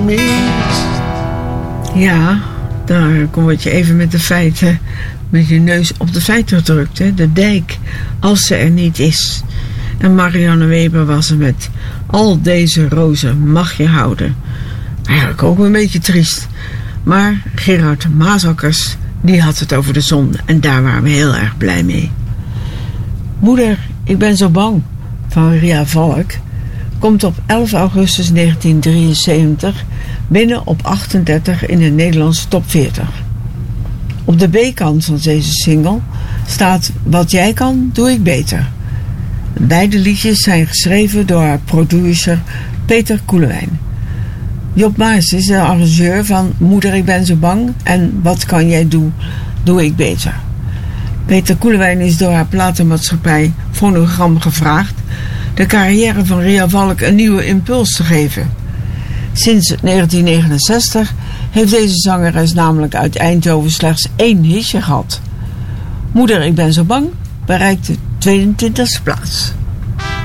Ja, daar word je even met de feiten, met je neus op de feiten gedrukt. Hè? De dijk, als ze er niet is. En Marianne Weber was er met al deze rozen mag je houden. Eigenlijk ook een beetje triest. Maar Gerard Maasakkers, die had het over de zon. En daar waren we heel erg blij mee. Moeder, ik ben zo bang, van Ria Valk, komt op 11 augustus 1973 binnen op 38 in de Nederlandse top 40. Op de B-kant van deze single staat Wat jij kan, doe ik beter. Beide liedjes zijn geschreven door haar producer Peter Koelewijn. Job Maes is de arrangeur van Moeder, ik ben zo bang en Wat kan jij doen, doe ik beter. Peter Koelewijn is door haar platenmaatschappij Fonogram gevraagd de carrière van Ria Valk een nieuwe impuls te geven. Sinds 1969 heeft deze zangeres namelijk uit Eindhoven slechts 1 hitje gehad. Moeder, ik ben zo bang bereikt de 22e plaats.